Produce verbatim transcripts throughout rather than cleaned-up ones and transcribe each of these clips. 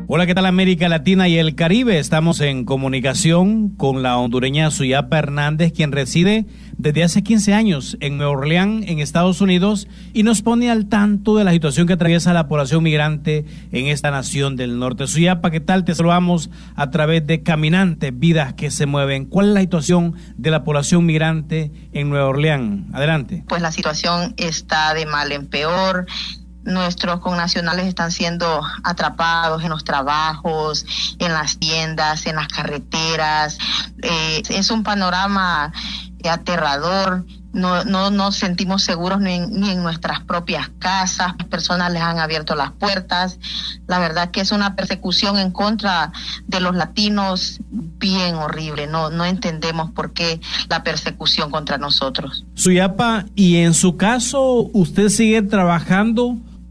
Hola, ¿qué tal América Latina y el Caribe? Estamos en comunicación con la hondureña Suyapa Hernández, quien reside desde hace quince años en Nueva Orleans, en Estados Unidos, y nos pone al tanto de la situación que atraviesa la población migrante en esta nación del norte. Suyapa, ¿qué tal? Te saludamos a través de Caminantes, Vidas que se Mueven. ¿Cuál es la situación de la población migrante en Nueva Orleans? Adelante. Pues la situación está de mal en peor. Nuestros connacionales están siendo atrapados en los trabajos, en las tiendas, en las carreteras. Eh, es un panorama aterrador. No, no nos sentimos seguros ni en, ni en nuestras propias casas. Las personas les han abierto las puertas. La verdad que es una persecución en contra de los latinos bien horrible. No, no entendemos por qué la persecución contra nosotros. Suyapa, ¿y en su caso usted sigue trabajando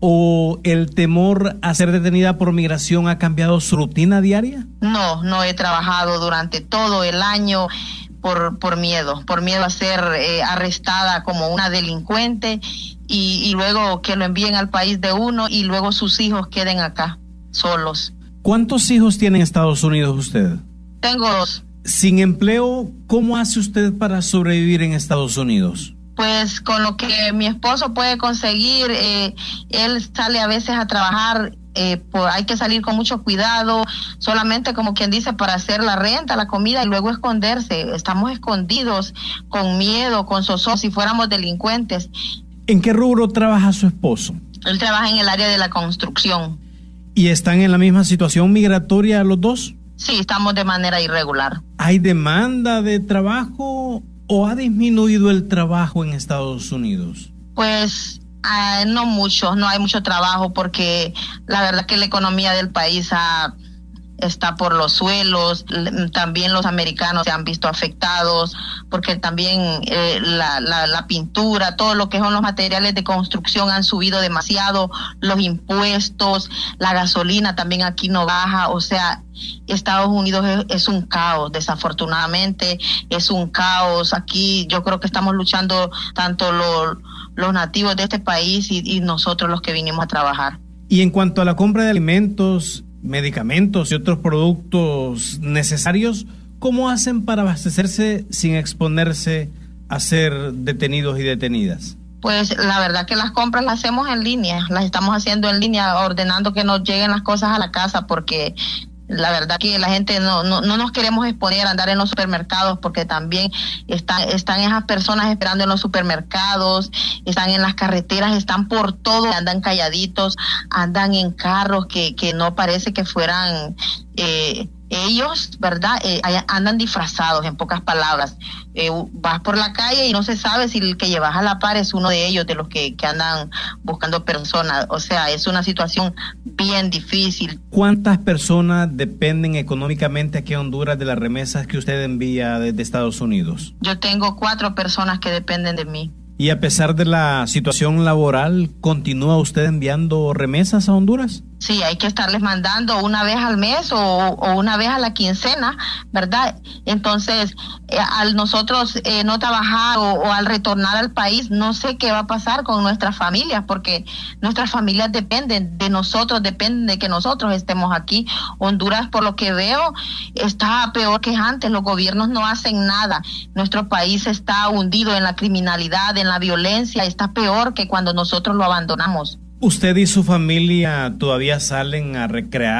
o el temor a ser detenida por migración ha cambiado su rutina diaria? No, no he trabajado durante todo el año por, por miedo, por miedo a ser eh, arrestada como una delincuente y, y luego que lo envíen al país de uno y luego sus hijos queden acá, solos. ¿Cuántos hijos tiene en Estados Unidos usted? Tengo dos. Sin empleo, ¿cómo hace usted para sobrevivir en Estados Unidos? Pues con lo que mi esposo puede conseguir, eh, él sale a veces a trabajar, eh, por, hay que salir con mucho cuidado, solamente como quien dice para hacer la renta, la comida y luego esconderse. Estamos escondidos con miedo, con zozobra, si fuéramos delincuentes. ¿En qué rubro trabaja su esposo? Él trabaja en el área de la construcción. ¿Y están en la misma situación migratoria los dos? Sí, estamos de manera irregular. ¿Hay demanda de trabajo o ha disminuido el trabajo en Estados Unidos? Pues uh, no mucho, no hay mucho trabajo porque la verdad que la economía del país ha, está por los suelos. También los americanos se han visto afectados porque también eh, la, la, la pintura, todo lo que son los materiales de construcción han subido demasiado, los impuestos, la gasolina también aquí no baja, o sea, Estados Unidos es, es un caos, desafortunadamente es un caos. Aquí yo creo que estamos luchando tanto lo, los nativos de este país y, y nosotros los que vinimos a trabajar. Y en cuanto a la compra de alimentos, medicamentos y otros productos necesarios, ¿cómo hacen para abastecerse sin exponerse a ser detenidos y detenidas? Pues la verdad que las compras las hacemos en línea, las estamos haciendo en línea, ordenando que nos lleguen las cosas a la casa porque la verdad que la gente no, no, no nos queremos exponer a andar en los supermercados porque también están, están esas personas esperando en los supermercados, están en las carreteras, están por todo, andan calladitos, andan en carros que, que no parece que fueran eh, ellos, ¿verdad? Eh, andan disfrazados, en pocas palabras. Eh, vas por la calle y no se sabe si el que llevas a la par es uno de ellos, de los que, que andan buscando personas. O sea, es una situación bien difícil. ¿Cuántas personas dependen económicamente aquí en Honduras de las remesas que usted envía desde Estados Unidos? Yo tengo cuatro personas que dependen de mí. ¿Y a pesar de la situación laboral, continúa usted enviando remesas a Honduras? Sí, hay que estarles mandando una vez al mes o, o una vez a la quincena, ¿verdad? Entonces, eh, al nosotros eh, no trabajar o, o al retornar al país, no sé qué va a pasar con nuestras familias, porque nuestras familias dependen de nosotros, dependen de que nosotros estemos aquí. Honduras, por lo que veo, está peor que antes. Los gobiernos no hacen nada. Nuestro país está hundido en la criminalidad, en la violencia. Está peor que cuando nosotros lo abandonamos. ¿Usted y su familia todavía salen a recrear